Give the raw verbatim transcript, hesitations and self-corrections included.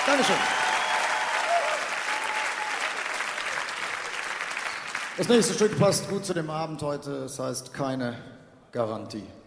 Dankeschön. Das nächste Stück passt gut zu dem Abend heute. Es heißt keine Garantie.